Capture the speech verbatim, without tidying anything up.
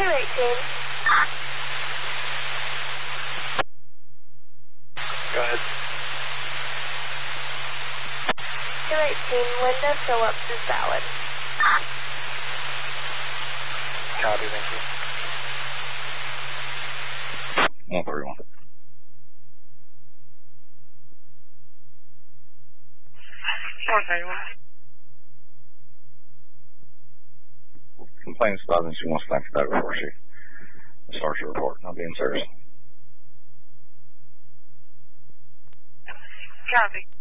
two eighteen. Go ahead. two eighteen, Linda Phillips is valid. Copy, thank you. one thirty-one. one thirty-one. Complainant's advising she wants to thank for that before she starts her report. Not being serious. Copy.